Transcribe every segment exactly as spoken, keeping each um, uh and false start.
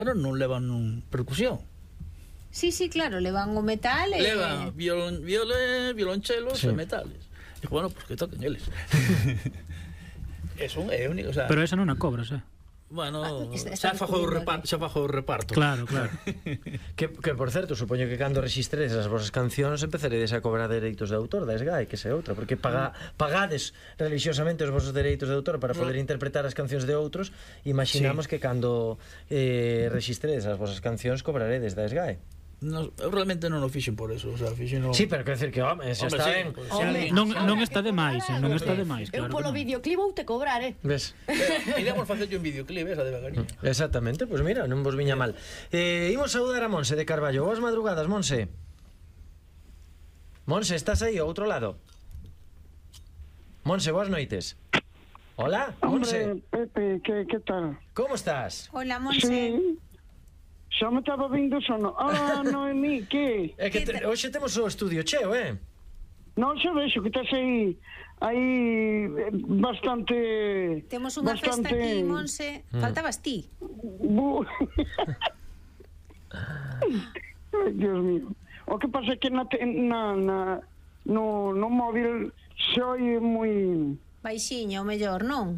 Claro, non levan nun percusión. Sí, sí, claro, levan o metal e... Levan violon, violén, violonchelos Sí. e metales. E bueno, pues que toquen eles. Eso é único, o sea... Pero esa non a cobras, eh? Bueno, Ah, está- xa está fago o descubrindo reparto, aquí. xa fago o reparto. Claro, claro. Que, que por certo, supoño que cando rexistredes as vosas cancións empezaredes a cobrar dereitos de autor da S G A E, que se outra, porque paga, pagades religiosamente os vosos dereitos de autor para poder interpretar as cancións de outros. Imaginamos Sí. que cando eh, rexistredes as vosas cancións cobraredes da S G A E. No, eu realmente non o fixen por eso, o sea, fixen o... Sí, pero quer decir que, home, se Hombre, está sí, ben. pues, Home, sí. Non, non está de máis, eh, non está de máis, Eu claro. polo que non. videoclip vou te cobrar, eh. Ves? Eh, Iremos facerlle un videoclip, esa de Begariño. Exactamente, pois pues mira, non vos viña mal. Eh, imos saudar a Monse de Carballo. Boas madrugadas, Monse. Monse, estás aí ao outro lado? Monse, boas noites. Hola, Monse. Hombre, Pepe, que, que tal? Como estás? Hola, Monse. Sí. Xa me estaba vindo sono. Ah, Noemí, que? É que te, hoxe temos o estudio cheo, eh? Non, xa vexo que estás aí aí eh, bastante Temos unha festa bastante... aquí, Monse. Faltabas ti. Bu... Ai, Dios mío. O que pasa é que na, te- na, na no, no móvil se oye moi... Baixiña, o mellor, non?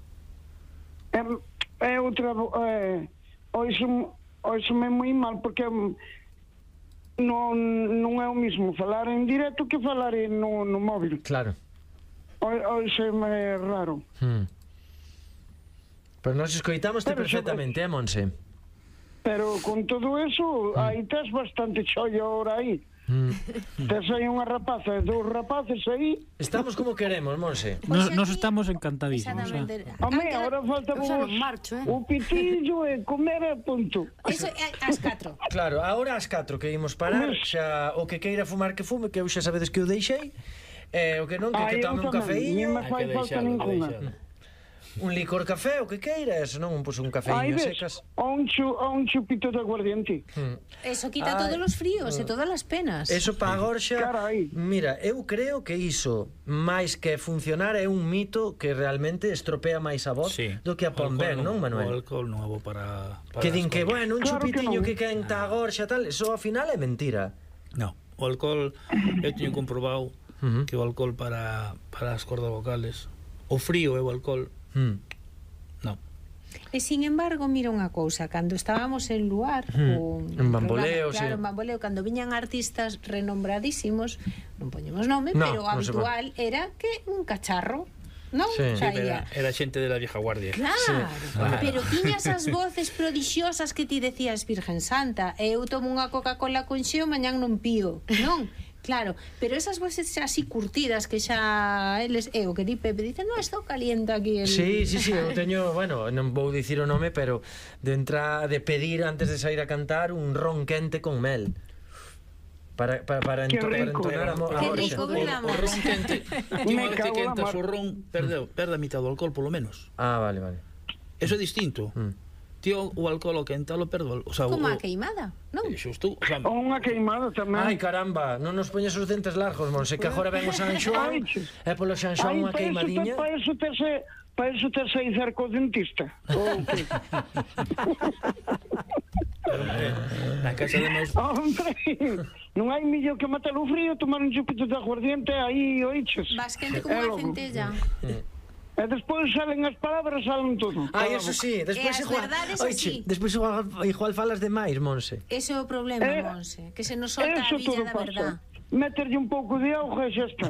É, é outra... É, oixo, oixome moi mal porque mm, non, non é o mismo falar en directo que falar en, no, no móvil. Claro. Oixome raro. Hmm. Pero nos escoitámoste Pero perfectamente, eh, Monse? Pero con todo eso, aí tes bastante chollo ahora aí. Hmm. Tes aí unha rapaza e dous rapaces aí. Estamos como queremos, Monse. Nos, Pois nos aquí- estamos encantadísimos, eh? Exactamente. Home, Anca- ahora falta Eu xa vos non marcho, eh. o pitillo e comer e punto. Eso é ás catro. Claro, agora ás catro que imos parar, xa o que queira fumar que fume, que eu xa sabedes que eu deixei. E o que non, que, Ai, que eu tome un tamén, cafeíño, nin me fai falta ninguna. un licor café, o que queira, eso non, pois un Aí cafeíño ves, secas. o un, chu, o un chupito de aguardiente. Hmm. Eso quita Ai. todos os fríos e todas as penas. Eso para agora xa, Carai. mira, eu creo que iso máis que funcionar é un mito que realmente estropea máis a voz Sí. do que a pon ben, non, O Manuel? alcohol non é bo para... para Que din as que, cosas. bueno, un Claro que chupitiño non. que quenta agora xa tal, eso ao final é mentira. No, o alcohol, eu teño comprobado Uh -huh. que o alcohol para, para as cordas vocales, o frío é o alcohol, Hmm. no. E sin embargo, mira unha cousa, cando estábamos en Luar, Hmm. un, En Bamboleo, programa, claro, sí. en Bamboleo, cando viñan artistas renombradísimos, non poñemos nome, No, pero o non se habitual era que un cacharro, non? Sí. O sea, Era, ia- era xente de la vieja guardia. Claro, Claro. pero tiñas as voces prodixiosas que ti decías Virgen Santa, e eu tomo unha Coca-Cola con xeo, mañán non pío, non? Claro, pero esas voces xa así curtidas que xa eles, é o que di Pepe, dice, no, esto calienta aquí el... Sí, sí, sí, eu teño, bueno, non vou dicir o nome, pero de entrar, de pedir antes de sair a cantar un ron quente con mel. Para, para, para, Qué ento, para rico. entonar a, mo- a Qué morxa. rico, O, verdad, o ron quente, ti Me unha vez cago que na quentas mar. o ron, perde, perde a mitad do alcohol, polo menos. Ah, vale, vale. Eso é distinto. Mm. Tío, o alcohol o quentalo perde, o sea, Como o, a queimada, non? Eh, xusto, o sea, O unha queimada tamén. Ai, caramba, non nos poñes os dentes largos, Monse, que agora ven o San Xoán, Ai, e polo San Xoán unha para eso te- queimadinha. Para eso te se, para eso te se ir co dentista. Ou que? eh, na casa de meus Hombre, non hai millón que matar o frío, tomar un chupito de aguardiente aí, oiches. Vas quente como É unha logo. centella. E despois salen as palabras, salen todo. Ai, eso sí, despois E as igual, verdades oiche, así. despois igual, igual falas de máis, Monse. Ese é o problema, Eh, Monse, que se nos solta a Eso villa todo da pasa. verdad. Meterlle un pouco de auga e xa está.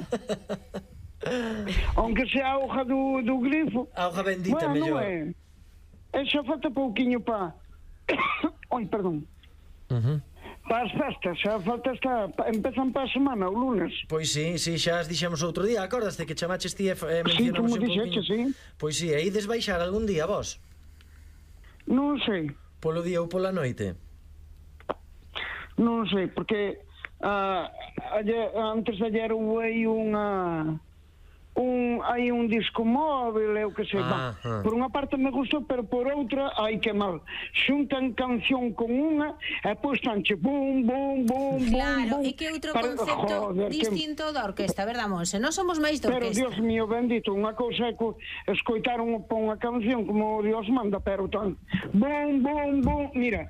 Aunque sea a auga do, do grifo. Auga bendita, bueno, mellor. non é. E xa falta pouquiño pa... Ai, perdón. Uh -huh. Para as festas, xa falta esta... pa- Empezan para a semana, o lunes. Pois sí, sí, xa as dixemos outro día, acordaste que chamaches ti e eh, Sí, mencionamos como un dixeche, pouquiño. sí. Pois sí, aí desbaixar algún día vos, Non sei, polo día ou pola noite. non sei, porque ah, ayer, antes de ayer houve aí unha... un hai un disco móvil, eu que sei, Ah, bah, ah. por unha parte me gustou, pero por outra, ai que mal. Xuntan canción con unha e pois tanche bum, bum, bum, Claro, bum, bum. é que outro Para- concepto joder, que- distinto da orquesta, verdad, Monse? Non somos máis de Pero orquesta. Dios mío bendito, unha cousa é co, escoitar unha, unha canción como Dios manda, pero tan bum, bum, bum, mira,